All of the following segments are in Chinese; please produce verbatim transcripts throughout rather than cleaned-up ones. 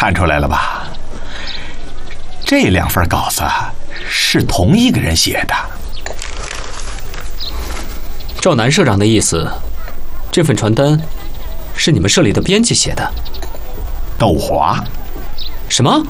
看出来了吧？这两份稿子是同一个人写的。 照南社长的意思，这份传单是你们社里的编辑写的。 窦华？ 什么？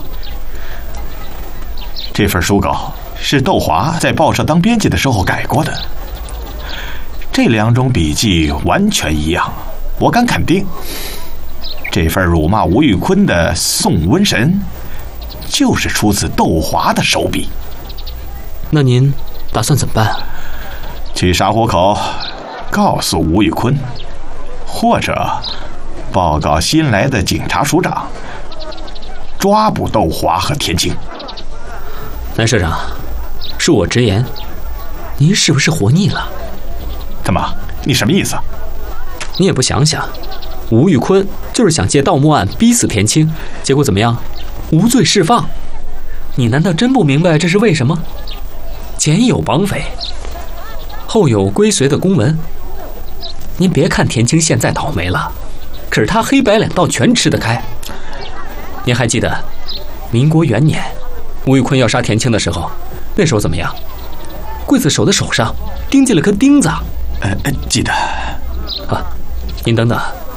这份书稿是窦华在报社当编辑的时候改过的。这两种笔记完全一样，我敢肯定，这份辱骂吴玉坤的《送瘟神》就是出自窦华的手笔。 那您打算怎么办？ 去沙湖口告诉吴玉坤，或者报告新来的警察署长，抓捕窦华和田青。 南社长，恕我直言，您是不是活腻了？ 怎么？你什么意思？ 你也不想想，吴玉坤就是想借盗墓案逼死田青，结果怎么样？无罪释放。你难道真不明白这是为什么？前有绑匪，后有归随的公文。您别看田青现在倒霉了，可是他黑白两道全吃得开。您还记得民国元年吴玉坤要杀田青的时候，那时候怎么样？刽子手的手上钉进了颗钉子。 呃，记得。 啊，您等等。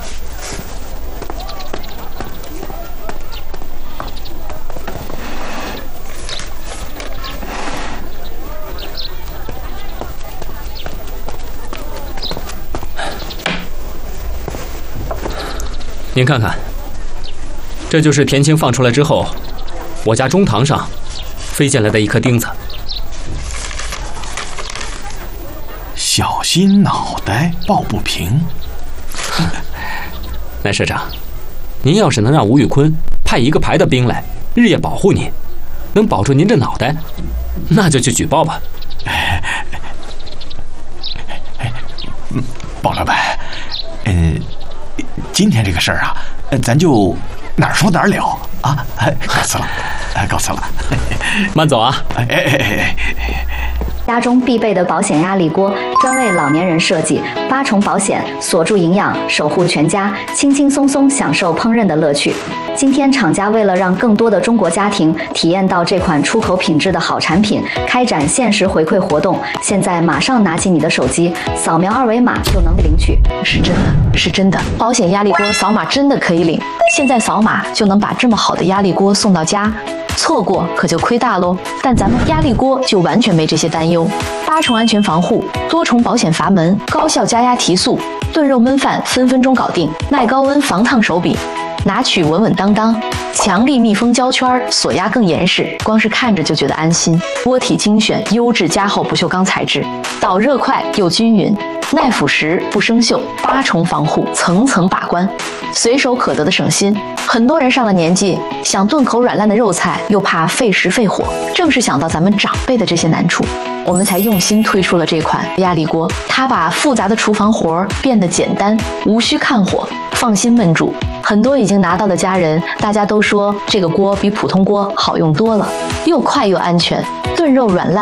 您看看，这就是田青放出来之后，我家中堂上飞进来的一颗钉子。 小心脑袋抱不平。 南社长，您要是能让吴玉坤派一个排的兵来，日夜保护您，能保住您这脑袋，那就去举报吧。 包老板，嗯，今天这个事儿啊，咱就哪儿说哪儿了啊！告辞了，告辞了， 慢走啊！ 哎哎哎哎！ 家中必备的保险压力锅，专为老年人设计，八重保险，锁住营养，守护全家，轻轻松松享受烹饪的乐趣。今天厂家为了让更多的中国家庭体验到这款出口品质的好产品，开展限时回馈活动。现在马上拿起你的手机，扫描二维码就能领取。 是真的，是真的，保险压力锅扫码真的可以领，现在扫码就能把这么好的压力锅送到家。错过可就亏大喽，但咱们压力锅就完全没这些担忧，八重安全防护，多重保险阀门，高效加压提速，炖肉焖饭分分钟搞定，耐高温防烫手柄，拿取稳稳当当，强力密封胶圈，锁压更严实，光是看着就觉得安心。锅体精选优质加厚不锈钢材质，导热快又均匀，耐腐蚀不生锈，八重防护，层层把关，随手可得的省心。很多人上了年纪，想炖口软烂的肉菜，又怕费时费火，正是想到咱们长辈的这些难处，我们才用心推出了这款压力锅。它把复杂的厨房活儿变得简单，无需看火，放心焖煮。很多已经拿到的家人，大家都说这个锅比普通锅好用多了，又快又安全，炖肉软烂